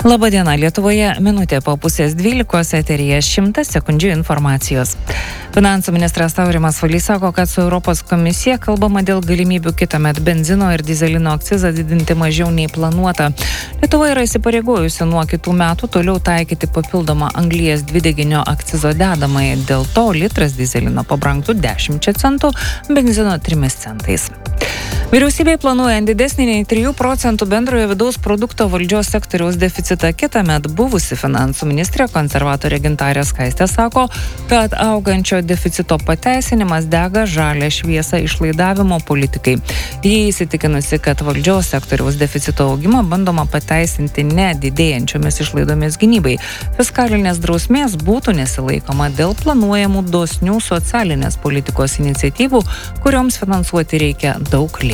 Labadiena, Lietuvoje minutė po pusės 12 eteryje 100 sekundžių informacijos. Finansų ministras Aurimas Valys sako, kad su Europos komisija kalbama dėl galimybių kitąmet benzino ir dizelino akcizą didinti mažiau nei planuota. Lietuva yra įsipareigojusi nuo kitų metų toliau taikyti papildomą anglies dvideginio akcizo dedamąjį. Dėl to litras dizelino pabrangtų 10 centų, benzino 3 centais. Vyriausybė planuoja didesnį nei 3 procentų bendrojo vidaus produkto valdžios sektoriaus deficitą kitąmet. Buvusi finansų ministrė konservatorė Gintarė Skaistė sako, kad augančio deficito pateisinimas dega žalią šviesą išlaidavimo politikai. Ji įsitikinusi, kad valdžios sektoriaus deficito augimą bandoma pateisinti ne didėjančiomis išlaidomis gynybai. Fiskalinės drausmės būtų nesilaikoma dėl planuojamų dosnių socialinės politikos iniciatyvų, kurioms finansuoti reikia daug lėšų.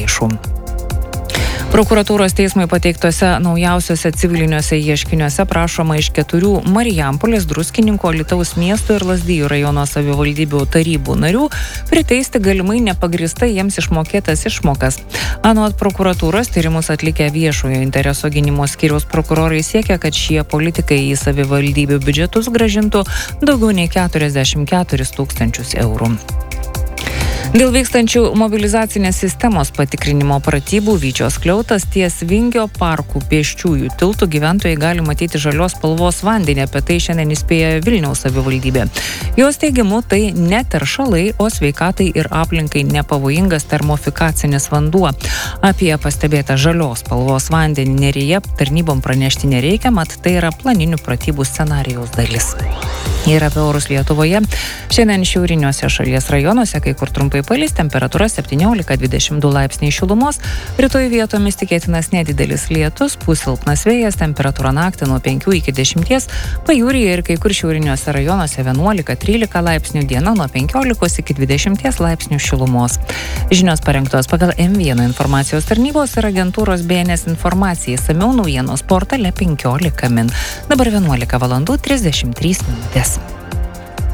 Prokuratūros teismui pateiktose naujausiuose civiliniuose ieškiniuose prašoma iš 4 Marijampolės, Druskininkų, Alytaus miesto ir Lazdijų rajono savivaldybių tarybų narių priteisti galimai nepagristai jiems išmokėtas išmokas. Anot prokuratūros tyrimus atlikę viešojo intereso gynimo skyriaus prokurorai siekia, kad šie politikai į savivaldybių biudžetus grąžintų daugiau nei 44 000 eurų. Dėl vykstančių mobilizacinės sistemos patikrinimo pratybų Vyčios skliautas ties Vingio parkų pėsčiųjų tiltų gyventojai gali matyti žalios spalvos vandenį, apie tai šiandien įspėja Vilniaus savivaldybė. Jos teigimu, tai ne teršalai, o sveikatai ir aplinkai nepavojingas termofikacinis vanduo. Apie pastebėtą žalios spalvos vandenį Neryje tarnybom pranešti nereikia, mat tai yra planinių pratybų scenarijaus dalis. Ir apie orus Lietuvoje. Šiandien šiauriniuose šalies rajonuose, kai kur trumpai palis, temperatūra 17-22 laipsniai šilumos, rytoj vietomis tikėtinas nedidelis lietus, pūs silpnas vėjas, temperatūra naktį nuo 5 iki 10, pajūryje ir kai kur šiauriniuose rajonuose 11-13 laipsnių, diena nuo 15 iki 20 laipsnių šilumos. Žinios parengtos pagal M1 informacijos tarnybos ir agentūros BNS informacijai, samiau naujienos portale 15 min. Dabar 11 valandų 33 minutės.